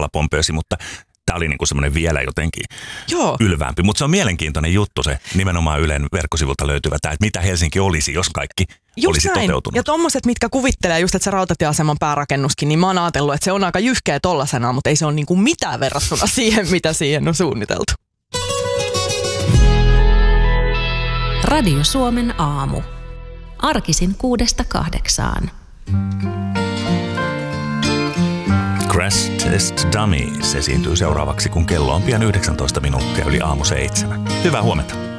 pompöösi, mutta tämä oli niinku semmoinen vielä jotenkin ylväämpi. Mutta se on mielenkiintoinen juttu se nimenomaan Ylen verkkosivulta löytyvä tämä, että mitä Helsinki olisi, jos kaikki olisi toteutunut. Ja tommoset, mitkä kuvittelee just, että se rautatieaseman päärakennuskin, niin mä oon ajatellut, että se on aika jyhkeä tollasena, mutta ei se ole niinku mitään verrattuna siihen, mitä siihen on suunniteltu. Radio Suomen aamu. Arkisin 6–8. Crash Test Dummies esiintyy seuraavaksi, kun kello on pian 19 minuuttia yli aamu 7. Hyvää huomenta.